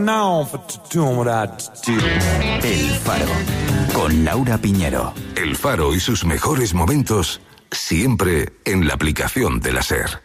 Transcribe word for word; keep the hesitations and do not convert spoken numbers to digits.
known for doing what I do. El Faro, con Laura Piñero. El Faro y sus mejores momentos, siempre en la aplicación de la SER.